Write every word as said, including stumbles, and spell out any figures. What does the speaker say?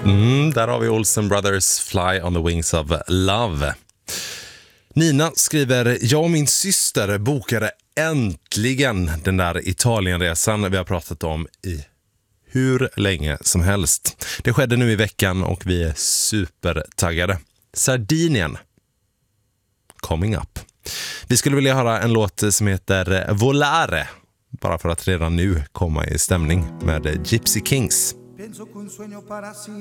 Mm, där har vi Olsen Brothers Fly on the Wings of Love. Nina skriver, jag och min syster bokade äntligen den där Italienresan vi har pratat om i hur länge som helst. Det skedde nu i veckan och vi är supertaggade. Sardinien. Coming up. Vi skulle vilja höra en låt som heter Volare. Bara för att redan nu komma i stämning med Gypsy Kings.